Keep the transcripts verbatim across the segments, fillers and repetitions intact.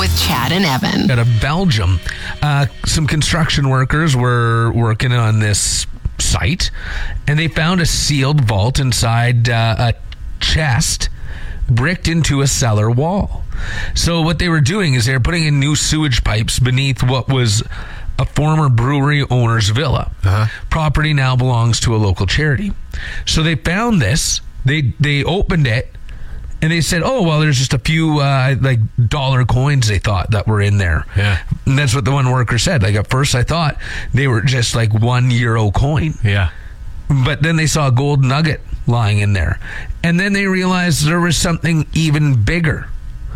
with Chad and Evan. Out of Belgium, uh, some construction workers were working on this site, and they found a sealed vault inside uh, a chest bricked into a cellar wall. So what they were doing is they were putting in new sewage pipes beneath what was a former brewery owner's villa. Uh-huh. Property now belongs to a local charity. So they found this, they they opened it, and they said, oh, well, there's just a few uh, like dollar coins they thought that were in there. Yeah. And that's what the one worker said. Like, at first I thought they were just like one euro coin. Yeah. But then they saw a gold nugget lying in there. And then they realized there was something even bigger.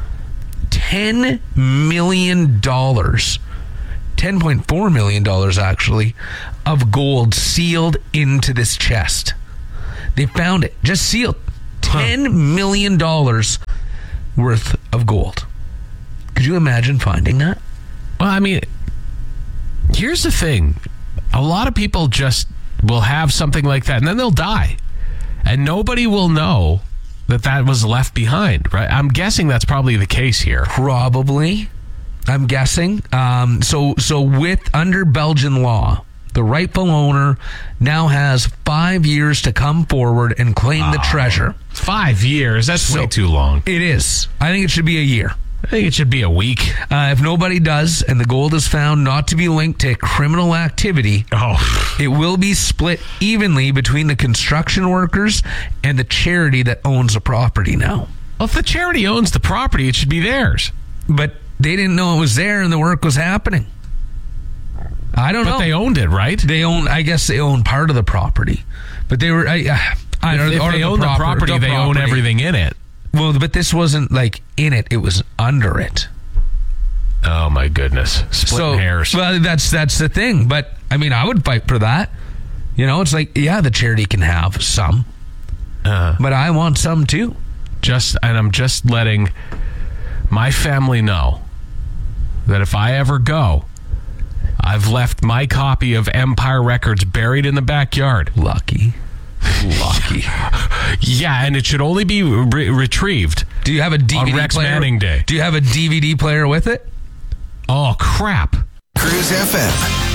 ten million dollars. ten point four million dollars, actually, of gold sealed into this chest. They found it, just sealed. ten million dollars worth of gold. Could you imagine finding that? Well, I mean, here's the thing. A lot of people just will have something like that, and then they'll die. And nobody will know that that was left behind, right? I'm guessing that's probably the case here. Probably. I'm guessing. Um, so, so with under Belgian law, the rightful owner now has five years to come forward and claim oh, the treasure. Five years? That's so way too long. It is. I think it should be a year. I think it should be a week. Uh, if nobody does, and the gold is found not to be linked to criminal activity, oh. it will be split evenly between the construction workers and the charity that owns the property now. Well, if the charity owns the property, it should be theirs. But they didn't know it was there and the work was happening. I don't but know. But they owned it, right? They own. I guess they own part of the property. But they were... I, I, if or, if or they the own proper, the property, the they property. own everything in it. Well, but this wasn't like in it. It was under it. Oh, my goodness. Splitting so, hairs. Well, that's that's the thing. But, I mean, I would fight for that. You know, it's like, yeah, the charity can have some. Uh, but I want some, too. Just And I'm just letting my family know that if I ever go, I've left my copy of Empire Records buried in the backyard. Lucky. Lucky. Yeah, and it should only be re- retrieved. Do you have a D V D on Rex player? Manning Day. Do you have a D V D player with it? Oh, crap. Cruise F M.